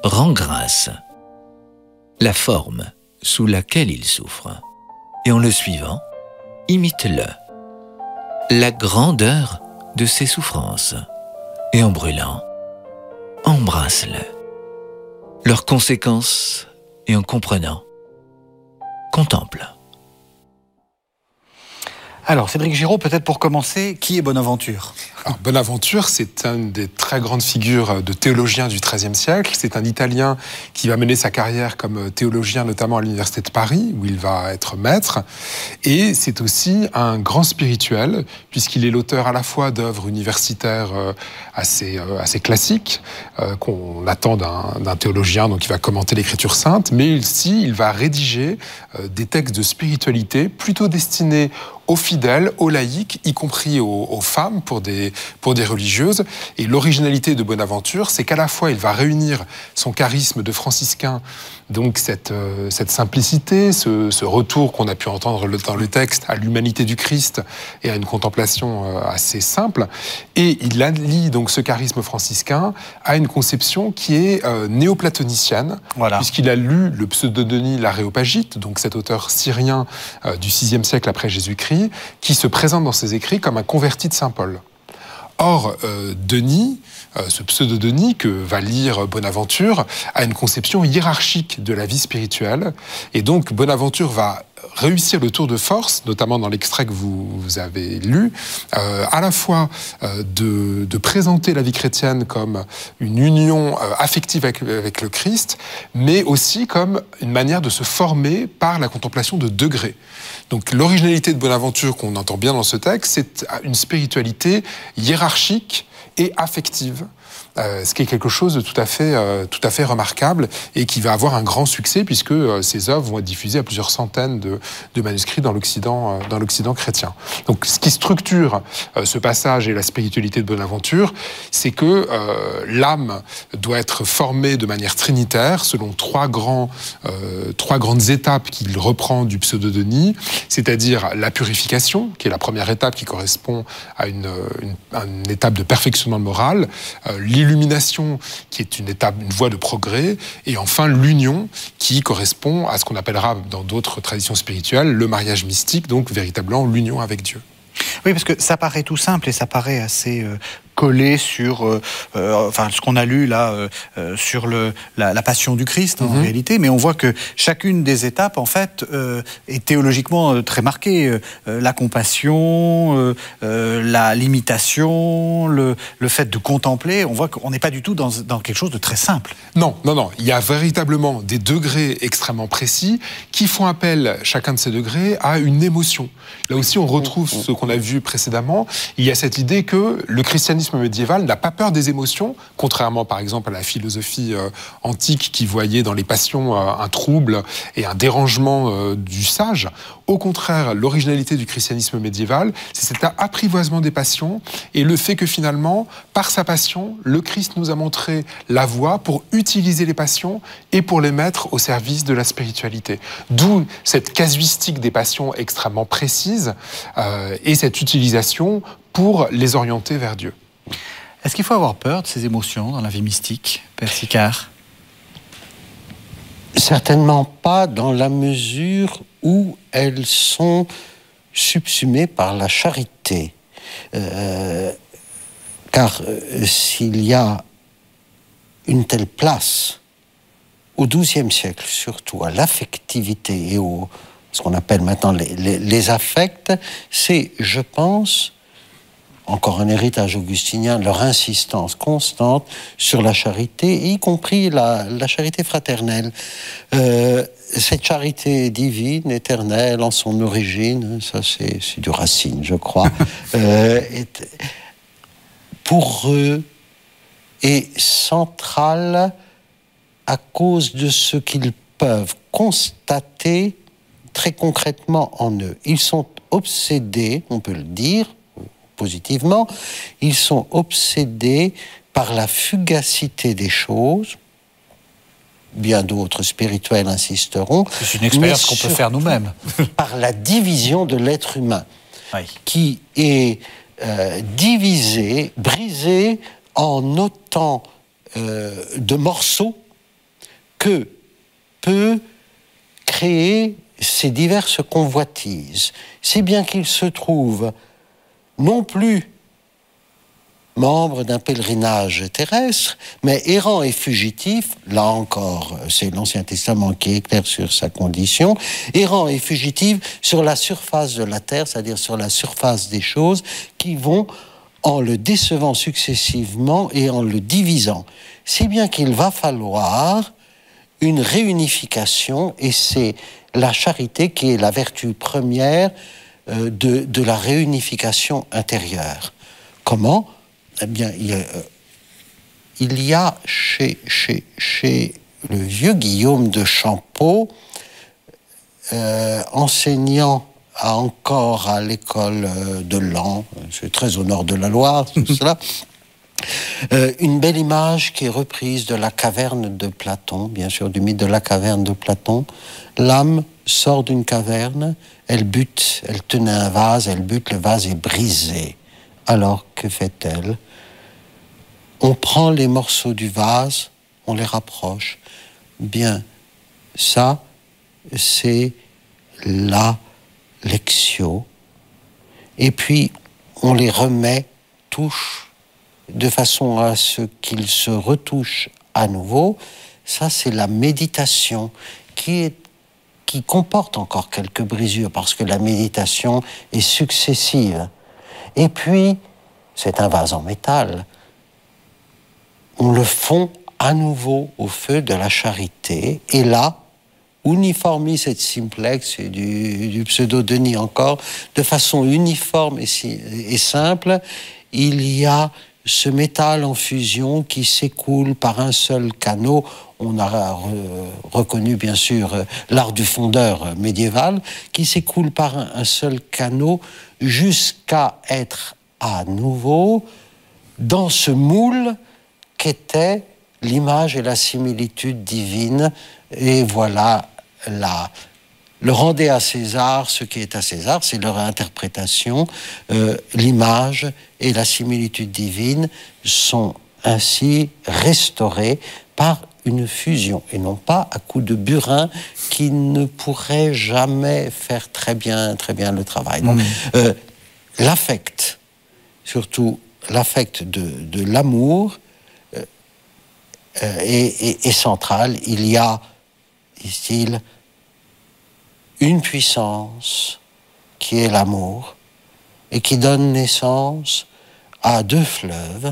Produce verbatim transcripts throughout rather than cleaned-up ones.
rend grâce, la forme sous laquelle il souffre, et en le suivant, imite-le, la grandeur de ses souffrances, et en brûlant, embrasse-le, leurs conséquences, et en comprenant, contemple. Alors, Cédric Giraud, peut-être pour commencer, qui est Bonaventure ? Alors, Bonaventure, c'est une des très grandes figures de théologiens du treizième siècle. C'est un Italien qui va mener sa carrière comme théologien, notamment à l'Université de Paris, où il va être maître. Et c'est aussi un grand spirituel, puisqu'il est l'auteur à la fois d'œuvres universitaires assez, assez classiques, qu'on attend d'un, d'un théologien, donc il va commenter l'Écriture sainte, mais aussi il va rédiger des textes de spiritualité plutôt destinés aux fidèles, aux laïcs, y compris aux, aux femmes, pour des, pour des religieuses. Et l'originalité de Bonaventure, c'est qu'à la fois, il va réunir son charisme de franciscain, donc cette, euh, cette simplicité, ce, ce retour qu'on a pu entendre dans le texte à l'humanité du Christ et à une contemplation euh, assez simple. Et il allie donc ce charisme franciscain à une conception qui est euh, néoplatonicienne, voilà. Puisqu'il a lu le pseudo-Denis l'Aréopagite, donc cet auteur syrien euh, du sixième siècle après Jésus-Christ, qui se présente dans ses écrits comme un converti de saint Paul. Or, euh, Denis, euh, ce pseudo-Denis que va lire Bonaventure, a une conception hiérarchique de la vie spirituelle. Et donc, Bonaventure va réussir le tour de force, notamment dans l'extrait que vous, vous avez lu, euh, à la fois euh, de, de présenter la vie chrétienne comme une union euh, affective avec, avec le Christ, mais aussi comme une manière de se former par la contemplation de degrés. Donc l'originalité de Bonaventure, qu'on entend bien dans ce texte, c'est une spiritualité hiérarchique et affective. Euh, ce qui est quelque chose de tout à fait, euh, tout à fait remarquable et qui va avoir un grand succès puisque euh, ces œuvres vont être diffusées à plusieurs centaines de, de manuscrits dans l'Occident, euh, dans l'Occident chrétien. Donc, ce qui structure euh, ce passage et la spiritualité de Bonaventure, c'est que euh, l'âme doit être formée de manière trinitaire selon trois grands, euh, trois grandes étapes qu'il reprend du pseudo-Denis, c'est-à-dire la purification, qui est la première étape qui correspond à une, une, à une étape de perfectionnement moral, euh, l'illumination, qui est une étape, une voie de progrès, et enfin l'union, qui correspond à ce qu'on appellera dans d'autres traditions spirituelles le mariage mystique, donc véritablement l'union avec Dieu. Oui, parce que ça paraît tout simple et ça paraît assez euh, collé sur, euh, euh, enfin, ce qu'on a lu là euh, euh, sur le, la, la passion du Christ en mm-hmm. réalité, mais on voit que chacune des étapes en fait euh, est théologiquement euh, très marquée. Euh, la compassion, euh, euh, la l'imitation, le, le fait de contempler. On voit qu'on n'est pas du tout dans, dans quelque chose de très simple. Non, non, non. Il y a véritablement des degrés extrêmement précis qui font appel, chacun de ces degrés, à une émotion. Là aussi, on retrouve ce qu'on a vu précédemment. Il y a cette idée que le christianisme médiéval n'a pas peur des émotions, contrairement par exemple à la philosophie euh, antique qui voyait dans les passions euh, un trouble et un dérangement euh, du sage. Au contraire, l'originalité du christianisme médiéval, c'est cet apprivoisement des passions et le fait que finalement, par sa passion, le Christ nous a montré la voie pour utiliser les passions et pour les mettre au service de la spiritualité. D'où cette casuistique des passions extrêmement précise euh, et cette utilisation pour les orienter vers Dieu. Est-ce qu'il faut avoir peur de ces émotions dans la vie mystique, Père Sicard ? Certainement pas dans la mesure où elles sont subsumées par la charité. Euh, car euh, s'il y a une telle place, au douzième siècle surtout, à l'affectivité et au ce qu'on appelle maintenant les, les, les affects, c'est, je pense, encore un héritage augustinien, leur insistance constante sur la charité, y compris la, la charité fraternelle. Euh, cette charité divine, éternelle, en son origine, ça c'est, c'est du Racine, je crois, euh, est, pour eux, est centrale à cause de ce qu'ils peuvent constater très concrètement en eux. Ils sont obsédés, on peut le dire, positivement, ils sont obsédés par la fugacité des choses. Bien d'autres spirituels insisteront. C'est une expérience qu'on peut faire nous-mêmes. Par la division de l'être humain, oui. qui est euh, divisé, brisé en autant euh, de morceaux que peut créer ces diverses convoitises, si bien qu'il se trouve non plus membre d'un pèlerinage terrestre, mais errant et fugitif, là encore, c'est l'Ancien Testament qui est clair sur sa condition, errant et fugitif sur la surface de la terre, c'est-à-dire sur la surface des choses, qui vont en le décevant successivement et en le divisant, si bien qu'il va falloir une réunification, et c'est la charité qui est la vertu première euh, de, de la réunification intérieure. Comment ? Eh bien, il y a, euh, il y a chez, chez, chez le vieux Guillaume de Champeaux, euh, enseignant à, encore à l'école de Laon, c'est très au nord de la Loire, tout cela, euh, une belle image qui est reprise de la caverne de Platon, bien sûr, du mythe de la caverne de Platon. L'âme sort d'une caverne, elle bute, elle tenait un vase, elle bute, le vase est brisé. Alors, que fait-elle ? On prend les morceaux du vase, on les rapproche. Bien, ça, c'est la lectio. Et puis, on les remet, touche, de façon à ce qu'ils se retouchent à nouveau. Ça, c'est la méditation qui est qui comporte encore quelques brisures, parce que la méditation est successive. Et puis, c'est un vase en métal. On le fond à nouveau au feu de la charité. Et là, uniformis et simplex, c'est du, du pseudo-Denis encore, de façon uniforme et, si, et simple, il y a ce métal en fusion qui s'écoule par un seul canot. On a re, reconnu bien sûr l'art du fondeur médiéval, qui s'écoule par un, un seul canot jusqu'à être à nouveau dans ce moule qu'était l'image et la similitude divine. Et voilà, la, le rendez à César ce qui est à César, c'est leur interprétation. Euh, l'image et la similitude divine sont ainsi restaurées par une fusion, et non pas à coup de burin qui ne pourrait jamais faire très bien, très bien le travail. Donc, mmh. euh, l'affect, surtout l'affect de, de l'amour, euh, est, est, est central. Il y a, disent-ils, une puissance qui est l'amour et qui donne naissance à deux fleuves,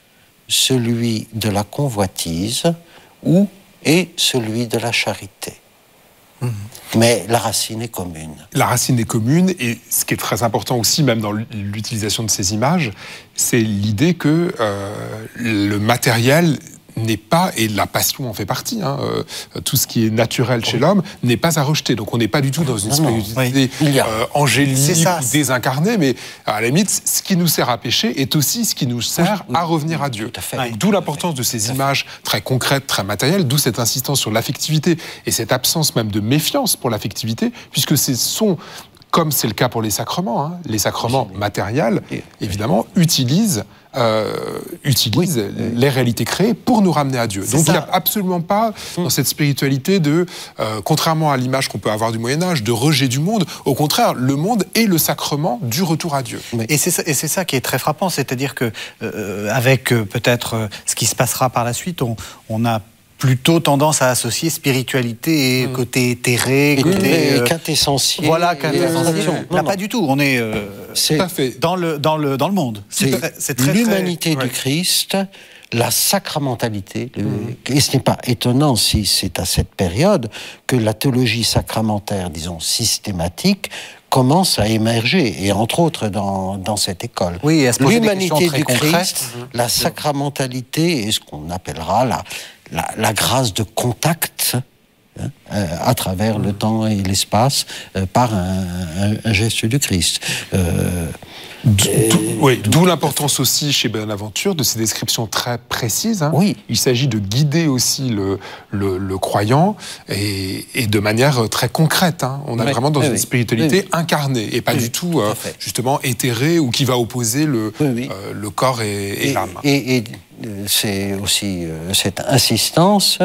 celui de la convoitise ou et celui de la charité. Mmh. Mais la racine est commune. La racine est commune, et ce qui est très important aussi, même dans l'utilisation de ces images, c'est l'idée que euh, le matériel n'est pas, et la passion en fait partie, hein, euh, tout ce qui est naturel chez l'homme n'est pas à rejeter. Donc on n'est pas du tout dans une spiritualité oui. euh, angélique ça, ou désincarnée, mais à la limite, ce qui nous sert à pécher est aussi ce qui nous sert oui. à revenir à Dieu. Oui. D'où l'importance de ces images très concrètes, très matérielles, d'où cette insistance sur l'affectivité et cette absence même de méfiance pour l'affectivité, puisque ce sont, comme c'est le cas pour les sacrements, hein, les sacrements matériels, évidemment, utilisent Euh, utilise oui. les réalités créées pour nous ramener à Dieu. C'est Donc ça. Il n'y a absolument pas dans cette spiritualité de, euh, contrairement à l'image qu'on peut avoir du Moyen-Âge, de rejet du monde. Au contraire, le monde est le sacrement du retour à Dieu. Et c'est ça, et c'est ça qui est très frappant, c'est-à-dire que euh, avec euh, peut-être euh, ce qui se passera par la suite, on, on a plutôt tendance à associer spiritualité et mmh. côté éthéré, côté euh, quintessentiel. Voilà, quintessentiel. Là, pas du tout. On est, euh, c'est tout à fait dans le dans le dans le monde. C'est, c'est, c'est très, l'humanité très... du Christ, la sacramentalité. Le... Mmh. Et ce n'est pas étonnant si c'est à cette période que la théologie sacramentaire, disons systématique, commence à émerger, et entre autres dans, dans cette école. Oui, l'humanité du concrètes. Christ, mmh. la sacramentalité et ce qu'on appellera la La, la grâce de contact hein, euh, à travers mmh. le temps et l'espace euh, par un, un, un geste du Christ. Euh, D'où, oui, d'où l'importance aussi chez Bonaventure de ces descriptions très précises. Hein. Oui. Il s'agit de guider aussi le, le, le croyant et, et de manière très concrète. Hein. On est oui, vraiment dans oui, une spiritualité oui, incarnée et pas oui, du tout euh, justement éthérée ou qui va opposer le, oui, oui. Euh, le corps et, et, et l'âme. Et, et c'est aussi euh, cette insistance